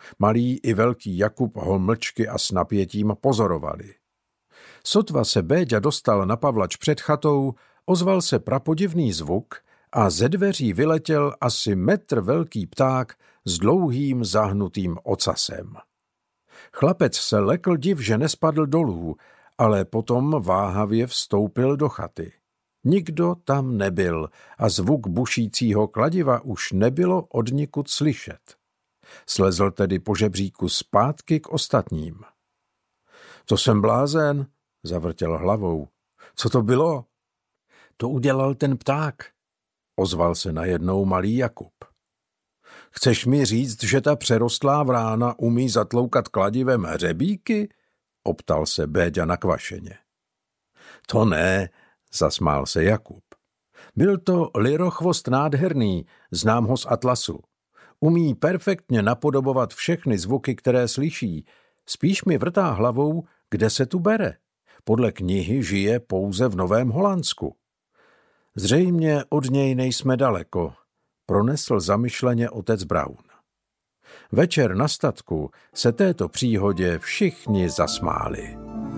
Malý i velký Jakub ho mlčky a s napětím pozorovali. Sotva se Béďa dostal na pavlač před chatou, ozval se prapodivný zvuk a ze dveří vyletěl asi metr velký pták s dlouhým zahnutým ocasem. Chlapec se lekl div, že nespadl dolů, ale potom váhavě vstoupil do chaty. Nikdo tam nebyl a zvuk bušícího kladiva už nebylo odnikud slyšet. Slezl tedy po žebříku zpátky k ostatním. To jsem blázen, zavrtěl hlavou. Co to bylo? To udělal ten pták, ozval se najednou malý Jakub. Chceš mi říct, že ta přerostlá vrána umí zatloukat kladivem hřebíky? Optal se Béďa nakvašeně. To ne, zasmál se Jakub. Byl to lirochvost nádherný, znám ho z atlasu. Umí perfektně napodobovat všechny zvuky, které slyší. Spíš mi vrtá hlavou, kde se tu bere. Podle knihy žije pouze v Novém Holandsku. Zřejmě od něj nejsme daleko, pronesl zamyšleně otec Braun. Večer na statku se této příhodě všichni zasmáli.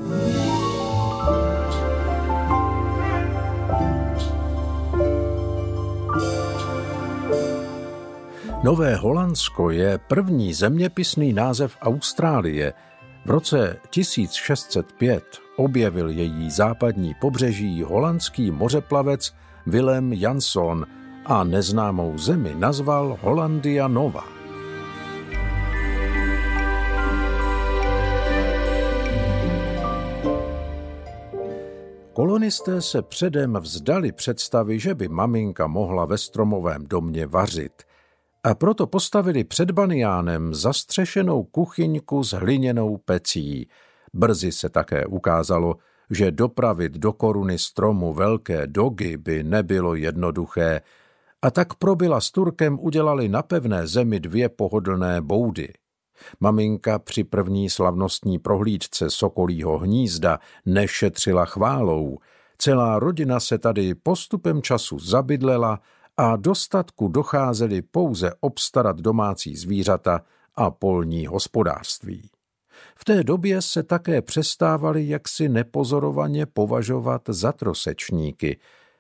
Nové Holandsko je první zeměpisný název Austrálie. V roce 1605 objevil její západní pobřeží holandský mořeplavec Willem Jansson a neznámou zemi nazval Hollandia Nova. Kolonisté se předem vzdali představy, že by maminka mohla ve stromovém domě vařit, a proto postavili před Baniánem zastřešenou kuchyňku s hliněnou pecí. Brzy se také ukázalo, že dopravit do koruny stromu velké dogy by nebylo jednoduché, a tak Probila s Turkem udělali na pevné zemi 2 pohodlné boudy. Maminka při první slavnostní prohlídce Sokolího hnízda nešetřila chválou. Celá rodina se tady postupem času zabydlela a do statku docházeli pouze obstarat domácí zvířata a polní hospodářství. V té době se také přestávali jaksi nepozorovaně považovat za trosečníky.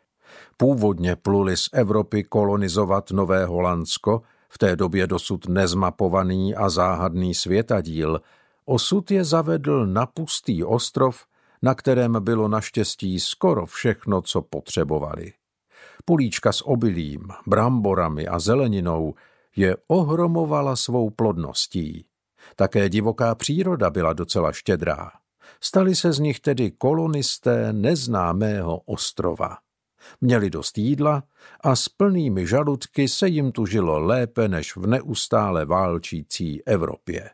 Původně pluli z Evropy kolonizovat Nové Holandsko, v té době dosud nezmapovaný a záhadný světadíl. Osud je zavedl na pustý ostrov, na kterém bylo naštěstí skoro všechno, co potřebovali. Políčka s obilím, bramborami a zeleninou je ohromovala svou plodností. Také divoká příroda byla docela štědrá. Stali se z nich tedy kolonisté neznámého ostrova. Měli dost jídla a s plnými žaludky se jim tu žilo lépe než v neustále válčící Evropě.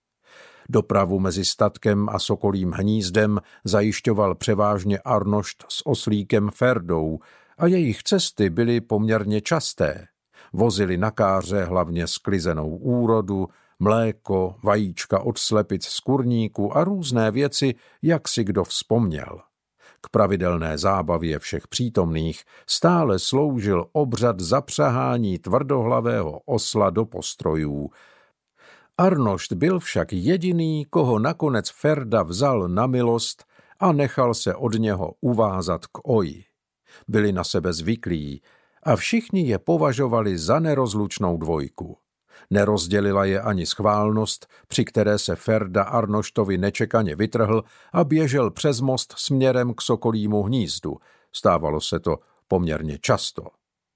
Dopravu mezi statkem a Sokolím hnízdem zajišťoval převážně Arnošt s oslíkem Ferdou a jejich cesty byly poměrně časté. Vozili na káře hlavně sklizenou úrodu, mléko, vajíčka od slepic z kurníku a různé věci, jak si kdo vzpomněl. K pravidelné zábavě všech přítomných stále sloužil obřad zapřahání tvrdohlavého osla do postrojů. Arnošt byl však jediný, koho nakonec Ferda vzal na milost a nechal se od něho uvázat k oji. Byli na sebe zvyklí a všichni je považovali za nerozlučnou dvojku. Nerozdělila je ani schválnost, při které se Ferda Arnoštovi nečekaně vytrhl a běžel přes most směrem k Sokolímu hnízdu. Stávalo se to poměrně často.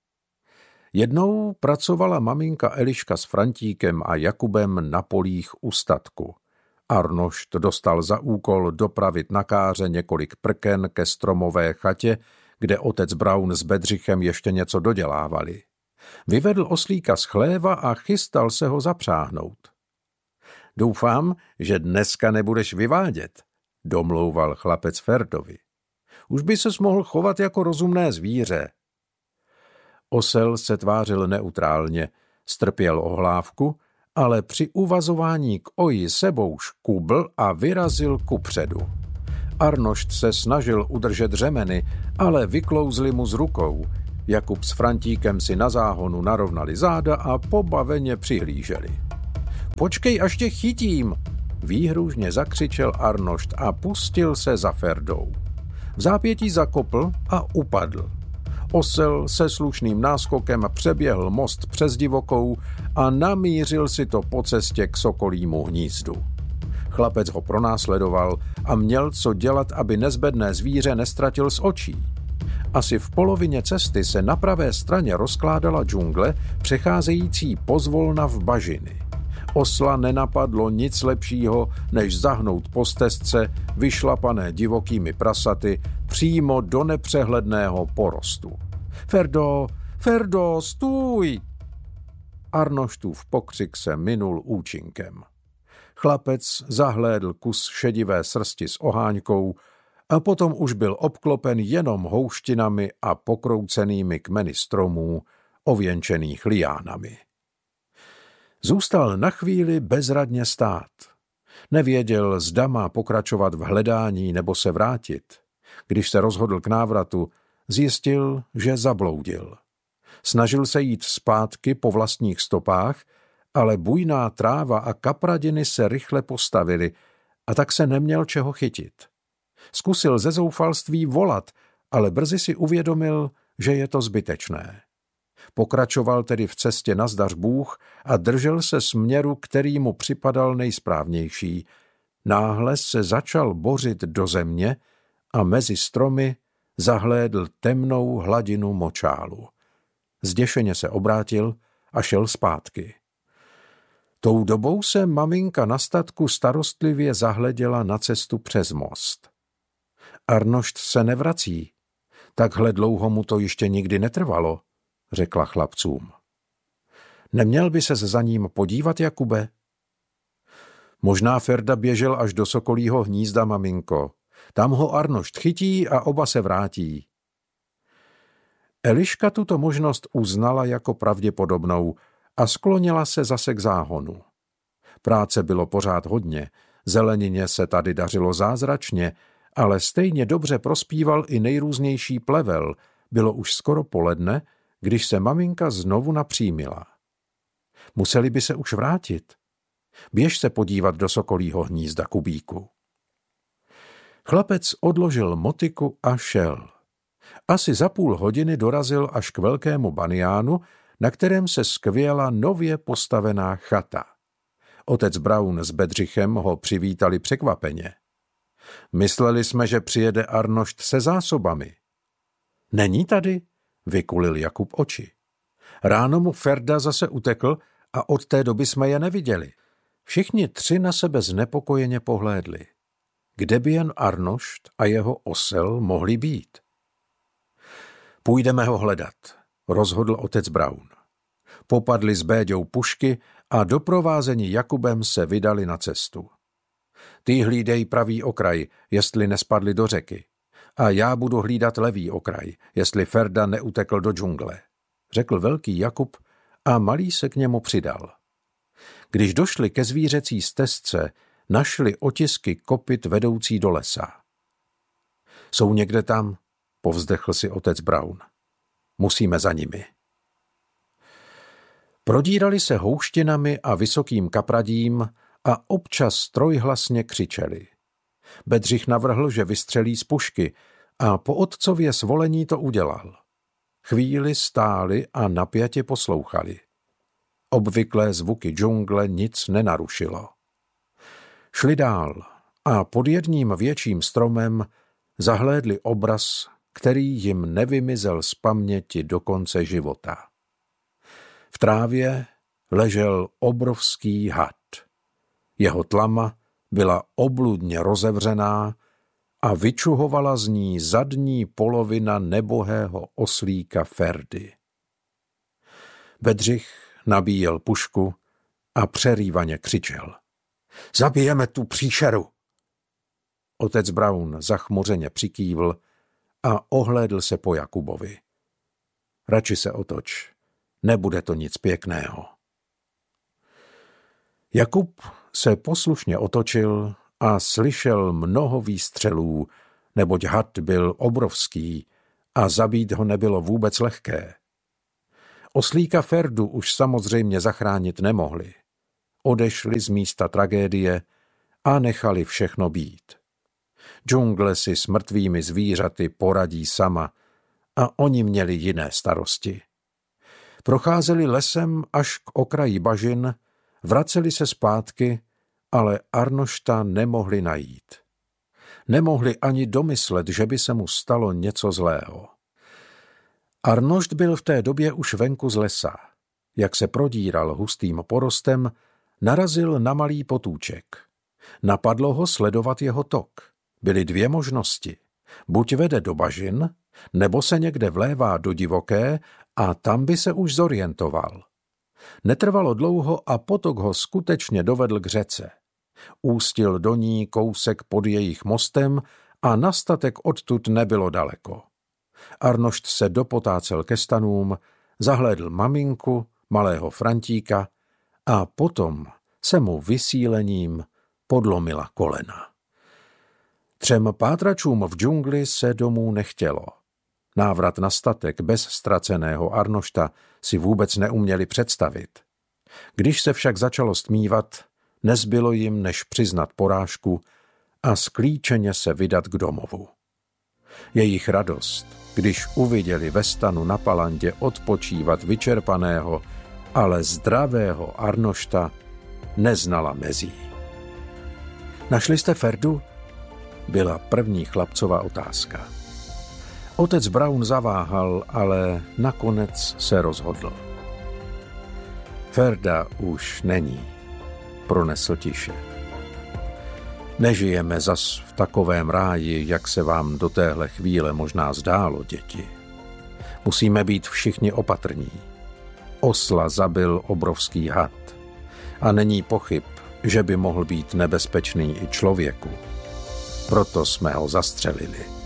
Jednou pracovala maminka Eliška s Frantíkem a Jakubem na polích u statku. Arnošt dostal za úkol dopravit na káře několik prken ke stromové chatě, kde otec Braun s Bedřichem ještě něco dodělávali. Vyvedl oslíka z chléva a chystal se ho zapřáhnout. Doufám, že dneska nebudeš vyvádět, domlouval chlapec Ferdovi. Už by ses mohl chovat jako rozumné zvíře. Osel se tvářil neutrálně, strpěl ohlávku, ale při uvazování k oji sebou škubl a vyrazil kupředu. Arnošt se snažil udržet řemeny, ale vyklouzli mu z rukou. Jakub s Frantíkem si na záhonu narovnali záda a pobaveně přihlíželi. počkej, až tě chytím, výhružně zakřičel Arnošt a pustil se za Ferdou. V zápětí zakopl a upadl. Osel se slušným náskokem přeběhl most přes divokou a namířil si to po cestě k sokolímu hnízdu. Chlapec ho pronásledoval a měl co dělat, aby nezbedné zvíře nestratil z očí. Asi v polovině cesty se na pravé straně rozkládala džungle, přecházející pozvolna v bažiny. Osla nenapadlo nic lepšího, než zahnout po stezce vyšlapané divokými prasaty přímo do nepřehledného porostu. Ferdo, stůj! Arnoštův pokřik se minul účinkem. Chlapec zahlédl kus šedivé srsti s oháňkou a potom už byl obklopen jenom houštinami a pokroucenými kmeny stromů, ověnčených liánami. Zůstal na chvíli bezradně stát. Nevěděl, zda má pokračovat v hledání nebo se vrátit. Když se rozhodl k návratu, zjistil, že zabloudil. Snažil se jít zpátky po vlastních stopách, ale bujná tráva a kapradiny se rychle postavily a tak se neměl čeho chytit. Zkusil ze zoufalství volat, ale brzy si uvědomil, že je to zbytečné. Pokračoval tedy v cestě nazdař Bůh a držel se směru, který mu připadal nejsprávnější. Náhle se začal bořit do země a mezi stromy zahlédl temnou hladinu močálu. Zděšeně se obrátil a šel zpátky. Tou dobou se maminka na statku starostlivě zahleděla na cestu přes most. Arnošt se nevrací. Takhle dlouho mu to ještě nikdy netrvalo, řekla chlapcům. Neměl by ses za ním podívat, Jakube? Možná Ferda běžel až do sokolího hnízda, maminko. Tam ho Arnošt chytí a oba se vrátí. Eliška tuto možnost uznala jako pravděpodobnou a sklonila se zase k záhonu. Práce bylo pořád hodně, zelenině se tady dařilo zázračně, ale stejně dobře prospíval i nejrůznější plevel. Bylo už skoro poledne, když se maminka znovu napřímila. Museli by se už vrátit. Běž se podívat do sokolího hnízda, Kubíku. Chlapec odložil motiku a šel. Asi za půl hodiny dorazil až k velkému baniánu, na kterém se skvěla nově postavená chata. Otec Braun s Bedřichem ho přivítali překvapeně. Mysleli jsme, že přijede Arnošt se zásobami. Není tady? Vykulil Jakub oči. Ráno mu Ferda zase utekl a od té doby jsme je neviděli. Všichni tři na sebe znepokojeně pohlédli. Kde by jen Arnošt a jeho osel mohli být? Půjdeme ho hledat, rozhodl otec Braun. Popadli s Béďou pušky a doprovázeni Jakubem se vydali na cestu. Ty hlídej pravý okraj, jestli nespadli do řeky. A já budu hlídat levý okraj, jestli Ferda neutekl do džungle, řekl velký Jakub a malý se k němu přidal. Když došli ke zvířecí stezce, našli otisky kopyt vedoucí do lesa. Jsou někde tam, povzdechl si otec Braun. Musíme za nimi. Prodírali se houštinami a vysokým kapradím a občas trojhlasně křičeli. Bedřich navrhl, že vystřelí z pušky a po otcově svolení to udělal. Chvíli stáli a napjatě poslouchali. Obvyklé zvuky džungle nic nenarušilo. Šli dál a pod jedním větším stromem zahlédli obraz, který jim nevymizel z paměti do konce života. V trávě ležel obrovský had. Jeho tlama byla obludně rozevřená a vyčuhovala z ní zadní polovina nebohého oslíka Ferdy. Bedřich nabíjel pušku a přerývaně křičel. Zabijeme tu příšeru! Otec Braun zachmuřeně přikývl a ohlédl se po Jakubovi. Radši se otoč, nebude to nic pěkného. Jakub se poslušně otočil a slyšel mnoho výstřelů, neboť had byl obrovský a zabít ho nebylo vůbec lehké. Oslíka Ferdu už samozřejmě zachránit nemohli. odešli z místa tragédie a nechali všechno být. Džungle si s mrtvými zvířaty poradí sama a oni měli jiné starosti. Procházeli lesem až k okraji bažin, vraceli se zpátky, ale Arnošta nemohli najít. Nemohli ani domyslet, že by se mu stalo něco zlého. Arnošt byl v té době už venku z lesa. Jak se prodíral hustým porostem, narazil na malý potůček. Napadlo ho sledovat jeho tok. Byly dvě možnosti. Buď vede do bažin, nebo se někde vlévá do divoké a tam by se už zorientoval. Netrvalo dlouho a potok ho skutečně dovedl k řece. Ústil do ní kousek pod jejich mostem a na statek odtud nebylo daleko. Arnošt se dopotácel ke stanům, zahlédl maminku, malého Frantíka a potom se mu vysílením podlomila kolena. 3 pátračům v džungli se domů nechtělo. Návrat na statek bez ztraceného Arnošta si vůbec neuměli představit. Když se však začalo stmívat, nezbylo jim než přiznat porážku a sklíčeně se vydat k domovu. Jejich radost, když uviděli ve stanu na palandě odpočívat vyčerpaného, ale zdravého Arnošta, neznala mezí. Našli jste Ferdu? Byla první chlapcova otázka. Otec Braun zaváhal, ale nakonec se rozhodl. Ferda už není, pronesl tiše. Nežijeme zas v takovém ráji, jak se vám do téhle chvíle možná zdálo, děti. Musíme být všichni opatrní. Osla zabil obrovský had a není pochyb, že by mohl být nebezpečný i člověku. Proto jsme ho zastřelili.